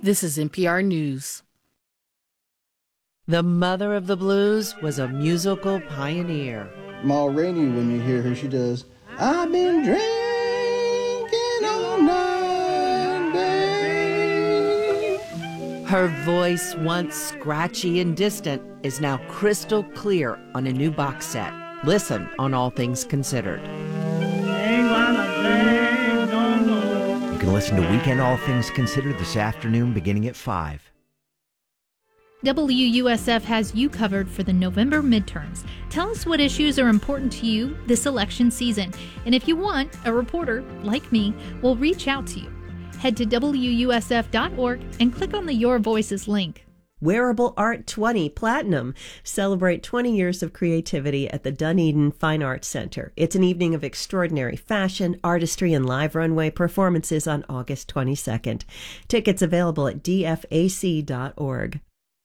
This is NPR News. The mother of the blues was a musical pioneer. Ma Rainey, when you hear her, she does, I've been drinking all night, babe. Her voice, once scratchy and distant, is now crystal clear on a new box set. Listen on All Things Considered. You can listen to Weekend All Things Considered this afternoon beginning at 5. WUSF has you covered for the November midterms. Tell us what issues are important to you this election season. And if you want, a reporter, like me, will reach out to you. Head to WUSF.org and click on the Your Voices link. Wearable Art 20 Platinum. Celebrate 20 years of creativity at the Dunedin Fine Arts Center. It's an evening of extraordinary fashion, artistry, and live runway performances on August 22nd. Tickets available at dfac.org.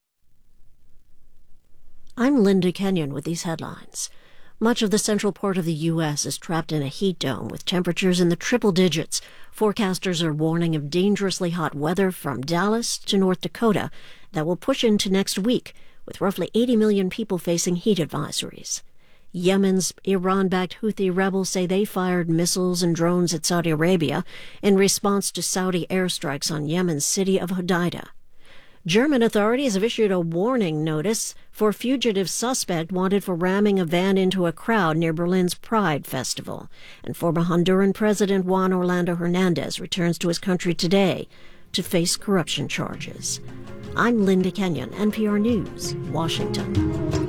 I'm Linda Kenyon with these headlines. Much of the central part of the U.S. is trapped in a heat dome with temperatures in the triple digits. Forecasters are warning of dangerously hot weather from Dallas to North Dakota that will push into next week, with roughly 80 million people facing heat advisories. Yemen's Iran-backed Houthi rebels say they fired missiles and drones at Saudi Arabia in response to Saudi airstrikes on Yemen's city of Hodeidah. German authorities have issued a warning notice for a fugitive suspect wanted for ramming a van into a crowd near Berlin's Pride Festival. And former Honduran President Juan Orlando Hernandez returns to his country today to face corruption charges. I'm Linda Kenyon, NPR News, Washington.